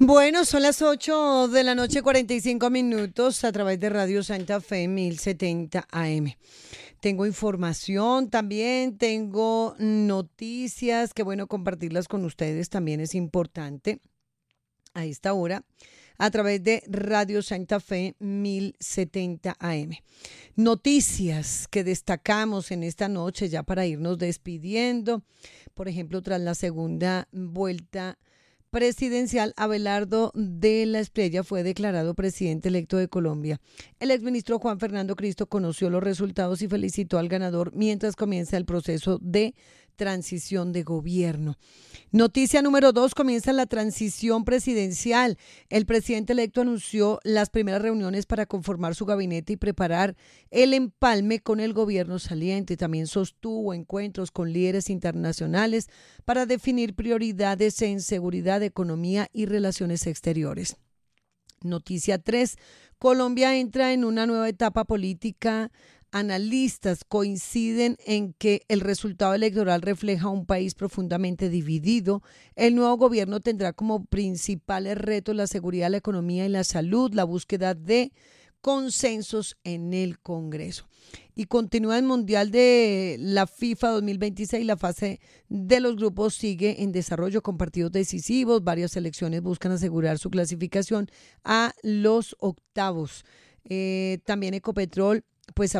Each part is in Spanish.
Bueno, son las 8 de la noche, 45 minutos, a través de Radio Santa Fe 1070 AM. Tengo información también, tengo noticias, que bueno compartirlas con ustedes, también es importante a esta hora, a través de Radio Santa Fe 1070 AM. Noticias que destacamos en esta noche ya para irnos despidiendo. Por ejemplo, tras la segunda vuelta presidencial, Abelardo de la Espriella fue declarado presidente electo de Colombia. El exministro Juan Fernando Cristo conoció los resultados y felicitó al ganador mientras comienza el proceso de transición de gobierno. Noticia número 2, comienza la transición presidencial. El presidente electo anunció las primeras reuniones para conformar su gabinete y preparar el empalme con el gobierno saliente. También sostuvo encuentros con líderes internacionales para definir prioridades en seguridad, economía y relaciones exteriores. Noticia 3, Colombia entra en una nueva etapa política. Analistas coinciden en que el resultado electoral refleja un país profundamente dividido. El nuevo gobierno tendrá como principales retos la seguridad, la economía y la salud, la búsqueda de consensos en el Congreso. Y continúa el Mundial de la FIFA 2026. La fase de los grupos sigue en desarrollo con partidos decisivos. Varias selecciones buscan asegurar su clasificación a los octavos. También Ecopetrol pues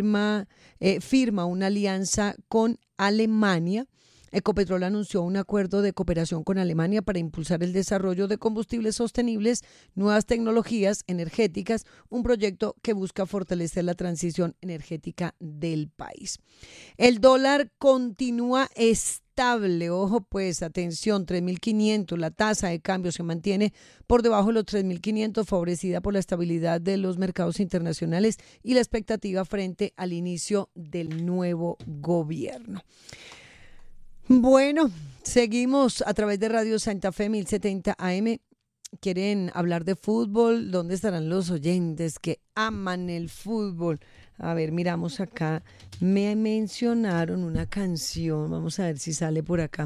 firma una alianza con Alemania. Ecopetrol anunció un acuerdo de cooperación con Alemania para impulsar el desarrollo de combustibles sostenibles, nuevas tecnologías energéticas, un proyecto que busca fortalecer la transición energética del país. El dólar continúa estable, ojo pues, atención, 3.500, la tasa de cambio se mantiene por debajo de los 3.500, favorecida por la estabilidad de los mercados internacionales y la expectativa frente al inicio del nuevo gobierno. Bueno, seguimos a través de Radio Santa Fe 1070 AM. ¿Quieren hablar de fútbol? ¿Dónde estarán los oyentes que aman el fútbol? A ver, miramos acá. Me mencionaron una canción. Vamos a ver si sale por acá.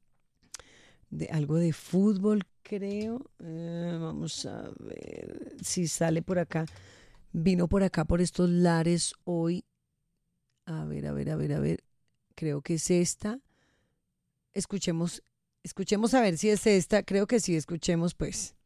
De algo de fútbol, creo. Vamos a ver si sale por acá. Vino por acá, por estos lares hoy. A ver. Creo que es esta. Escuchemos a ver si es esta. Creo que sí, escuchemos pues.